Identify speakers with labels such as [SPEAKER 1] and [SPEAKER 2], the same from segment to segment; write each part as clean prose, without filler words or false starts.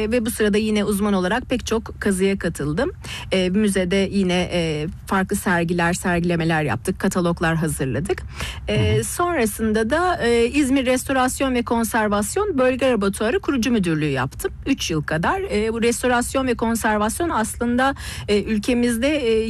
[SPEAKER 1] ve bu sırada yine uzman olarak pek çok kazıya katıldım. Müzede yine farklı sergilemeler yaptık, kataloglar hazırladık. Sonrasında da İzmir Restorasyon ve Konservasyon Bölge Laboratuvarı Kurucu Müdürlüğü yaptım. 3 yıl kadar. Bu restorasyon ve konservasyon aslında ülkemizde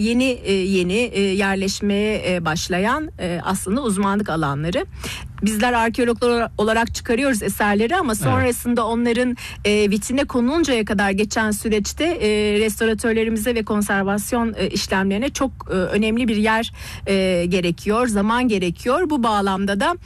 [SPEAKER 1] yeni yerleşmeye başlayan aslında uzmanlık alanları. Bizler arkeologlar olarak çıkarıyoruz eserleri ama sonrasında onların vitrine konuluncaya kadar geçen süreçte restoratörlerimize ve konservasyon işlemlerine çok önemli bir yer gerekiyor, zaman gerekiyor. Bu bağlamda da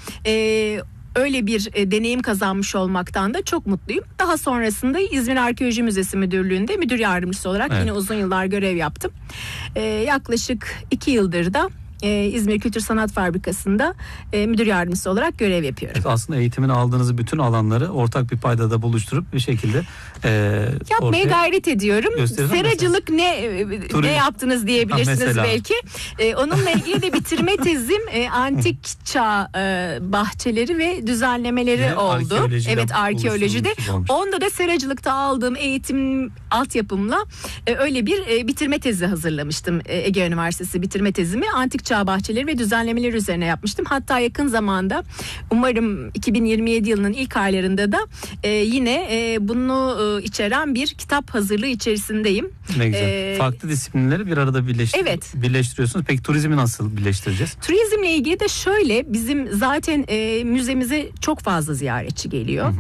[SPEAKER 1] öyle bir deneyim kazanmış olmaktan da çok mutluyum. Daha sonrasında İzmir Arkeoloji Müzesi Müdürlüğü'nde müdür yardımcısı olarak yine uzun yıllar görev yaptım. Yaklaşık 2 yıldır da İzmir Kültür Sanat Fabrikası'nda müdür yardımcısı olarak görev yapıyorum. Evet,
[SPEAKER 2] aslında eğitimini aldığınız bütün alanları ortak bir paydada buluşturup bir şekilde
[SPEAKER 1] yapmaya gayret ediyorum. Seracılık ne yaptınız diyebilirsiniz belki. Onunla ilgili de bitirme tezim antik çağ bahçeleri ve düzenlemeleri oldu. Evet, arkeolojide. Onda da seracılıkta aldığım eğitim altyapımla öyle bir bitirme tezi hazırlamıştım. Ege Üniversitesi bitirme tezimi antik çağ bahçeleri ve düzenlemeleri üzerine yapmıştım. Hatta yakın zamanda, umarım 2027 yılının ilk aylarında da yine bunu içeren bir kitap hazırlığı içerisindeyim.
[SPEAKER 2] Ne güzel. Farklı disiplinleri bir arada birleştiriyorsunuz. Peki turizmi nasıl birleştireceğiz?
[SPEAKER 1] Turizmle ilgili de şöyle, bizim zaten müzemize çok fazla ziyaretçi geliyor.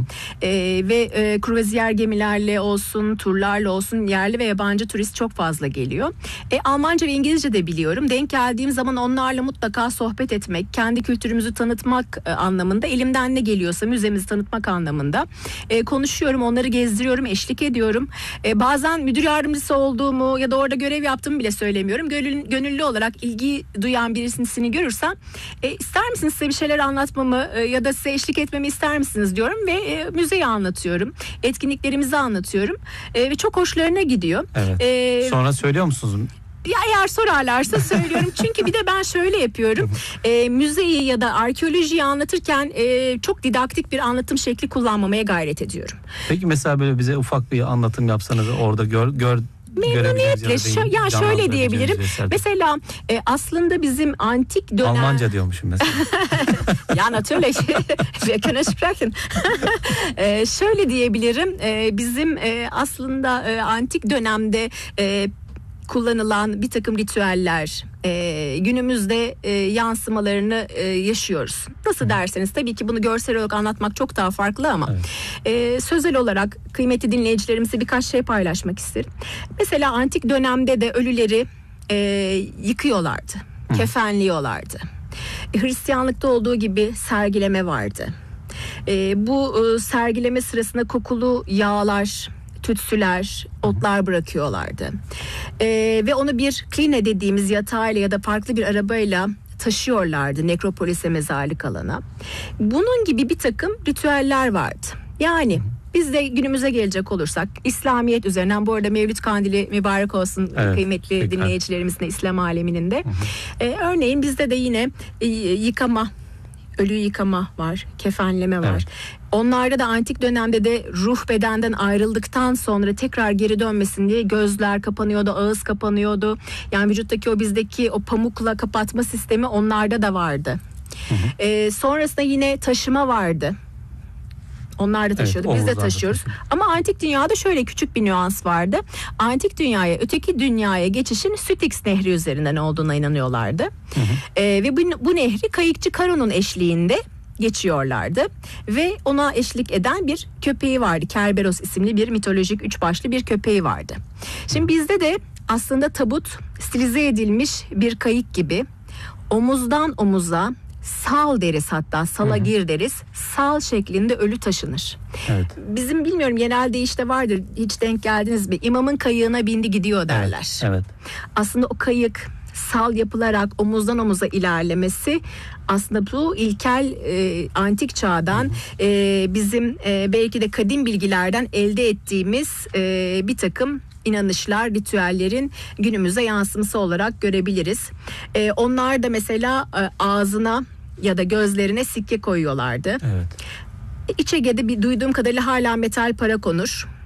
[SPEAKER 1] Ve kruvaziyer gemilerle olsun, turlarla olsun yerli ve yabancı turist çok fazla geliyor. Almanca ve İngilizce de biliyorum. Denk geldiğim zaman onlarla mutlaka sohbet etmek, kendi kültürümüzü tanıtmak anlamında, elimden ne geliyorsa müzemizi tanıtmak anlamında konuşuyorum, onları gezdiriyorum, eşlik ediyorum. Bazen müdür yardımcısı olduğumu ya da orada görev yaptığımı bile söylemiyorum. Gönüllü olarak ilgi duyan birisini görürsem ister misiniz size bir şeyler anlatmamı ya da size eşlik etmemi ister misiniz diyorum ve müzeyi anlatıyorum. Etkinliklerimizi anlatıyorum ve çok hoşlarına gidiyor.
[SPEAKER 2] Evet. Sonra söylüyor musunuz?
[SPEAKER 1] Ya eğer sorarlarsa söylüyorum. Çünkü bir de ben şöyle yapıyorum. Müzeyi ya da arkeolojiyi anlatırken çok didaktik bir anlatım şekli kullanmamaya gayret ediyorum.
[SPEAKER 2] Peki mesela böyle bize ufak bir anlatım yapsanız orada
[SPEAKER 1] memnuniyetle. Ya şöyle diyebilirim. Mesela aslında bizim antik dönem...
[SPEAKER 2] Almanca diyormuşum mesela.
[SPEAKER 1] Ya natürlich. Wir können sprechen. Şöyle diyebilirim. Bizim aslında antik dönemde kullanılan bir takım ritüeller günümüzde yansımalarını yaşıyoruz. Nasıl derseniz, tabii ki bunu görsel olarak anlatmak çok daha farklı ama sözel olarak kıymetli dinleyicilerimize birkaç şey paylaşmak isterim. Mesela antik dönemde de ölüleri yıkıyorlardı, kefenliyorlardı. Hristiyanlıkta olduğu gibi sergileme vardı. Bu sergileme sırasında kokulu yağlar, tütsüler, otlar bırakıyorlardı. Ve onu bir kline dediğimiz yatağıyla ya da farklı bir arabayla taşıyorlardı nekropolise, mezarlık alana. Bunun gibi bir takım ritüeller vardı. Yani biz de günümüze gelecek olursak, İslamiyet üzerinden, bu arada Mevlüt Kandili mübarek olsun kıymetli dinleyicilerimizin İslam aleminin de. Örneğin bizde de yine ölüyü yıkama var, kefenleme var. Onlarda da antik dönemde de ruh bedenden ayrıldıktan sonra tekrar geri dönmesin diye gözler kapanıyordu, ağız kapanıyordu. Yani vücuttaki o bizdeki o pamukla kapatma sistemi onlarda da vardı. Sonrasında yine taşıma vardı. Onlar da taşıyordu. Biz de taşıyoruz. Ama antik dünyada şöyle küçük bir nüans vardı. Antik dünyaya, öteki dünyaya geçişin Styx Nehri üzerinden olduğuna inanıyorlardı. Ve bu nehri kayıkçı Karon'un eşliğinde geçiyorlardı. Ve ona eşlik eden bir köpeği vardı. Kerberos isimli bir mitolojik 3 başlı bir köpeği vardı. Şimdi bizde de aslında tabut stilize edilmiş bir kayık gibi omuzdan omuza sal deriz, hatta salagir deriz. Sal şeklinde ölü taşınır. Bizim bilmiyorum, genel deyişte vardır, hiç denk geldiniz mi? İmamın kayığına bindi gidiyor derler. Aslında o kayık sal yapılarak omuzdan omuza ilerlemesi aslında bu ilkel antik çağdan bizim belki de kadim bilgilerden elde ettiğimiz bir takım inanışlar, ritüellerin günümüze yansıması olarak görebiliriz. Onlar da mesela ağzına ya da gözlerine sikke koyuyorlardı. İç Ege'de bir duyduğum kadarıyla hala metal para konur.